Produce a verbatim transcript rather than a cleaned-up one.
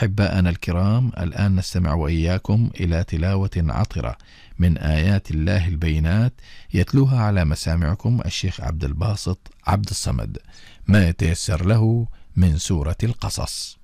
أحباءنا الكرام، الآن نستمع وإياكم إلى تلاوة عطرة من آيات الله البينات يتلوها على مسامعكم الشيخ عبد الباسط عبد الصمد، ما يتيسر له من سورة القصص.